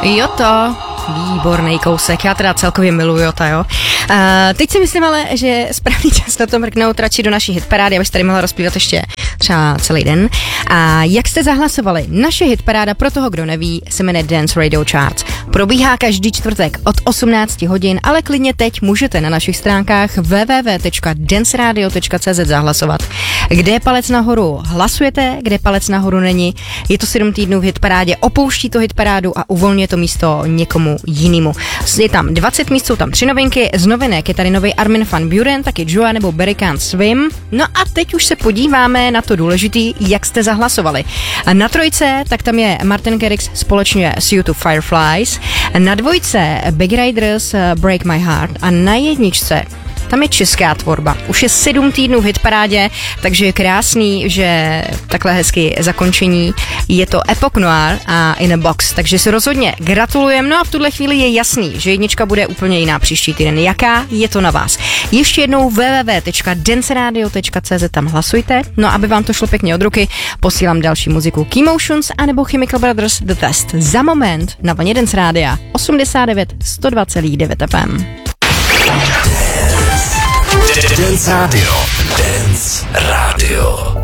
Jota. Výborný kousek, já teda celkově miluju Jota, jo. Teď si myslím ale, že je správný čas na to mrknout radši do naší hitparády, abych tady mohla rozpívat ještě třeba celý den. A jak jste zahlasovali? Naše hitparáda, pro toho, kdo neví, se jmenuje Dance Radio Charts. Probíhá každý čtvrtek od 18 hodin, ale klidně teď můžete na našich stránkách www.danceradio.cz zahlasovat. Kde je palec nahoru, hlasujete, kde palec nahoru není. Je to 7 týdnů v hitparádě, opouští to hitparádu a uvolňuje to místo někomu jinému. Je tam 20 míst, jsou tam 3 novinky, z novinek je tady nový Armin van Buuren, taky Joa nebo Barry Can't Swim. No a teď už se podíváme na to důležitý, jak jste zahlasovali. Na trojce, tak tam je Martin Garrix společně s YouTube Fireflies, na dvojce Big Riders Break My Heart a na jedničce tam je česká tvorba. Už je 7 týdnů v hitparádě, takže je krásný, že takhle hezky zakončení. Je to Epoch Noir a In a Box, takže si rozhodně gratulujem. No a v tuhle chvíli je jasný, že jednička bude úplně jiná příští týden. Jaká? Je to na vás. Ještě jednou www.danceradio.cz, tam hlasujte. No aby vám to šlo pěkně od ruky, posílám další muziku Keymotions anebo Chemical Brothers The Test. Za moment na vlně Dance Rádia 89 102,9 FM. Dance Radio. Dance Radio.